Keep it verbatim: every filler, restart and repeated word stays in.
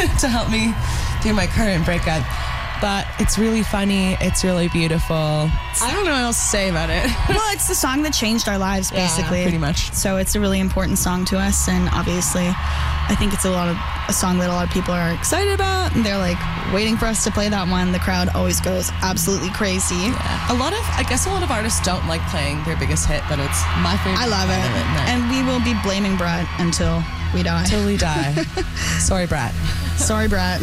to help me through my current breakup. But it's really funny. It's really beautiful. I don't know what else to say about it. Well, it's the song that changed our lives, basically. Yeah, pretty much. So it's a really important song to us, and obviously, I think it's a lot of a song that a lot of people are excited about, and they're like waiting for us to play that one. The crowd always goes absolutely crazy. Yeah. A lot of, I guess, a lot of artists don't like playing their biggest hit, but it's my favorite. I love it, it and we will be blaming Brett until we die. Until we die. Sorry, Brett. Sorry, Brett.